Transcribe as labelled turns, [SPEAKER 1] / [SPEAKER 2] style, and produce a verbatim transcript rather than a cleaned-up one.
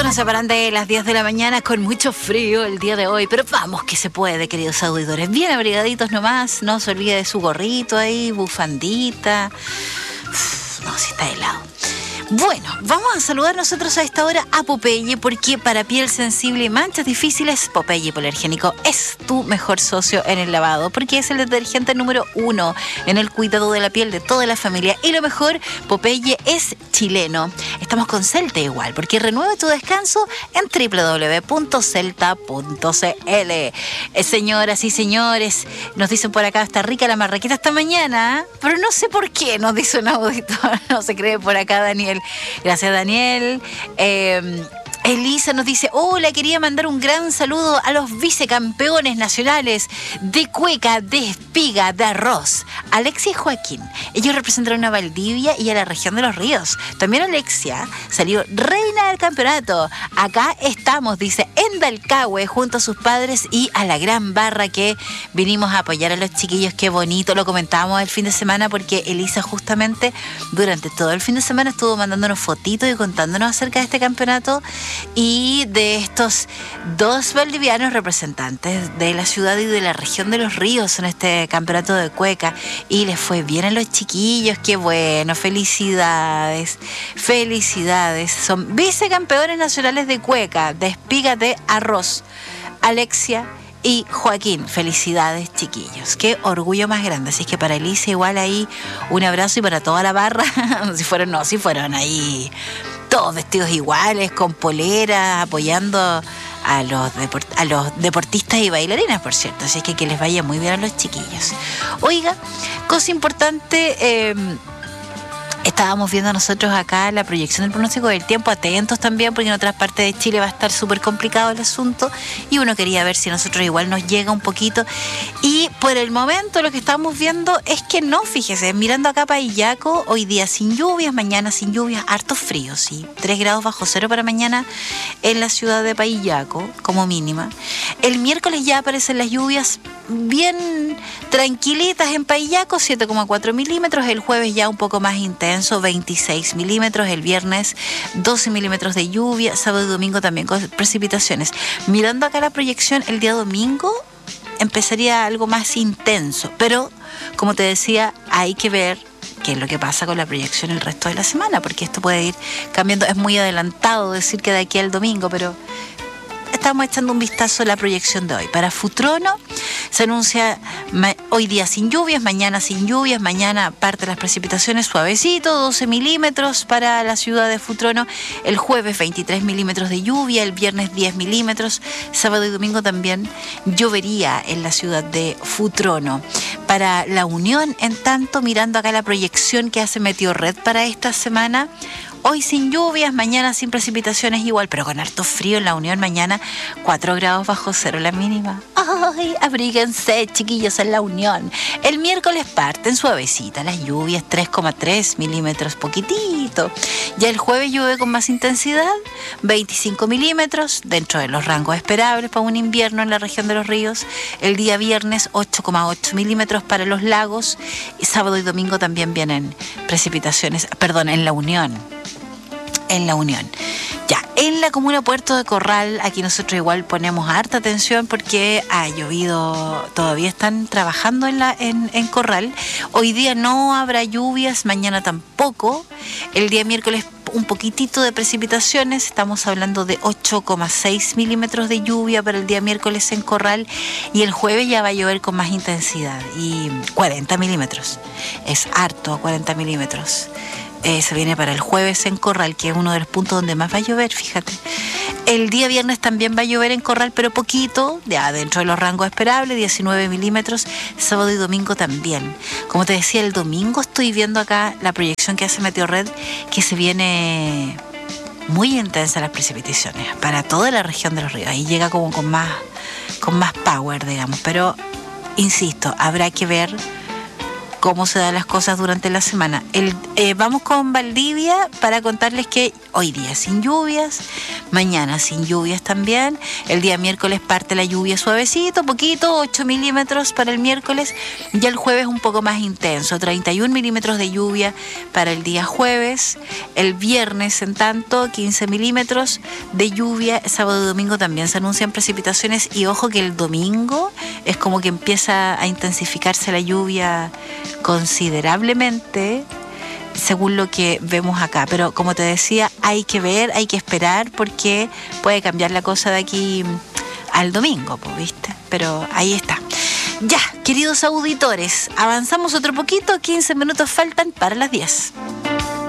[SPEAKER 1] nos separan de las diez de la mañana con mucho frío el día de hoy, pero vamos que se puede, queridos auditores. Bien abrigaditos nomás, no se olvide de su gorrito ahí, bufandita. Uf, no, si está helado. Bueno, vamos a saludar nosotros a esta hora a Popeye, porque para piel sensible y manchas difíciles, Popeye Hipoalergénico es tu mejor socio en el lavado, porque es el detergente número uno en el cuidado de la piel de toda la familia. Y lo mejor, Popeye es chileno. Estamos con Celta igual, porque renueve tu descanso en doble u doble u doble u punto celta punto c l. Eh, señoras y señores, nos dicen por acá, está rica la marraqueta esta mañana, ¿eh? Pero no sé por qué, nos dice un auditor, no se cree por acá, Daniel. Gracias, Daniel. Eh, Elisa nos dice, hola, quería mandar un gran saludo a los vicecampeones nacionales de cueca, de espiga, de arroz, Alexia y Joaquín. Ellos representaron a Valdivia y a la región de los ríos. También Alexia salió reina del campeonato. Acá estamos, dice, en Dalcahue, junto a sus padres y a la gran barra que vinimos a apoyar a los chiquillos. Qué bonito, lo comentábamos el fin de semana porque Elisa justamente durante todo el fin de semana estuvo mandándonos fotitos y contándonos acerca de este campeonato y de estos dos valdivianos representantes de la ciudad y de la región de los ríos en este campeonato de cueca, y les fue bien a los chiquillos. Qué bueno, felicidades, felicidades. Son vicecampeones nacionales de cueca, de espiga de arroz, Alexia y Joaquín. Felicidades, chiquillos. Qué orgullo más grande. Así es que para Elisa igual ahí un abrazo, y para toda la barra, si fueron, no, si fueron ahí todos vestidos iguales, con poleras, apoyando a los, deport- a los deportistas y bailarinas, por cierto. Así es que que les vaya muy bien a los chiquillos. Oiga, cosa importante, eh, estábamos viendo nosotros acá la proyección del pronóstico del tiempo, atentos también, porque en otras partes de Chile va a estar súper complicado el asunto, y uno quería ver si a nosotros igual nos llega un poquito. Y por el momento lo que estamos viendo es que no, fíjese, mirando acá para Illaco, hoy día sin lluvias, mañana sin lluvias, harto frío, sí, tres grados bajo cero para mañana en la ciudad de Payaco, como mínima. El miércoles ya aparecen las lluvias bien tranquilitas en Payaco, siete coma cuatro milímetros, el jueves ya un poco más intenso, veintiséis milímetros, el viernes doce milímetros de lluvia, sábado y domingo también con precipitaciones. Mirando acá la proyección, el día domingo empezaría algo más intenso, pero como te decía, hay que ver qué es lo que pasa con la proyección el resto de la semana, porque esto puede ir cambiando. Es muy adelantado decir que de aquí al domingo, pero estamos echando un vistazo a la proyección de hoy. Para Futrono se anuncia ma- hoy día sin lluvias, mañana sin lluvias, mañana parte de las precipitaciones suavecito, doce milímetros para la ciudad de Futrono, el jueves veintitrés milímetros de lluvia, el viernes diez milímetros, sábado y domingo también llovería en la ciudad de Futrono. Para La Unión, en tanto, mirando acá la proyección que hace Meteorred para esta semana, hoy sin lluvias, mañana sin precipitaciones igual, pero con harto frío en La Unión mañana, cuatro grados bajo cero la mínima. ¡Ay! Abríguense, chiquillos, en La Unión. El miércoles parten suavecita las lluvias, tres coma tres milímetros, poquitito. Ya el jueves llueve con más intensidad, veinticinco milímetros, dentro de los rangos esperables para un invierno en la región de los ríos. El día viernes, ocho coma ocho milímetros para los lagos. Y sábado y domingo también vienen precipitaciones, perdón, en La Unión. En La Unión. Ya, en la comuna Puerto de Corral, aquí nosotros igual ponemos harta atención porque ha llovido, todavía están trabajando en, la, en, en Corral. Hoy día no habrá lluvias, mañana tampoco. El día miércoles un poquitito de precipitaciones, estamos hablando de ocho coma seis milímetros de lluvia para el día miércoles en Corral, y el jueves ya va a llover con más intensidad, y cuarenta milímetros. Es harto, cuarenta milímetros. Eh, se viene para el jueves en Corral, que es uno de los puntos donde más va a llover, fíjate. El día viernes también va a llover en Corral, pero poquito, ya dentro de los rangos esperables, diecinueve milímetros, sábado y domingo también. Como te decía, el domingo estoy viendo acá la proyección que hace Meteorred, que se viene muy intensa las precipitaciones para toda la región de los ríos. Ahí llega como con más, con más power, digamos, pero insisto, habrá que ver cómo se dan las cosas durante la semana. El, eh, vamos con Valdivia para contarles que hoy día sin lluvias, mañana sin lluvias también. El día miércoles parte la lluvia suavecito, poquito, ocho milímetros para el miércoles. Y el jueves un poco más intenso, treinta y un milímetros de lluvia para el día jueves. El viernes, en tanto, quince milímetros de lluvia. Sábado y domingo también se anuncian precipitaciones. Y ojo que el domingo es como que empieza a intensificarse la lluvia considerablemente, según lo que vemos acá. Pero como te decía, hay que ver, hay que esperar, porque puede cambiar la cosa de aquí al domingo, pues, ¿viste? Pero ahí está. Ya, queridos auditores, avanzamos otro poquito, quince minutos faltan para las diez.